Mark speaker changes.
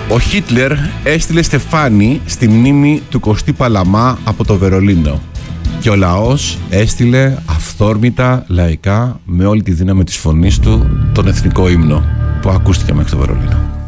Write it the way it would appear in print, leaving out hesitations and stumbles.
Speaker 1: Ο Χίτλερ έστειλε στεφάνι στη μνήμη του Κωστή Παλαμά από το Βερολίνο και ο λαός έστειλε αυθόρμητα, λαϊκά, με όλη τη δύναμη της φωνής του, τον εθνικό ύμνο που ακούστηκε μέχρι το Βερολίνο.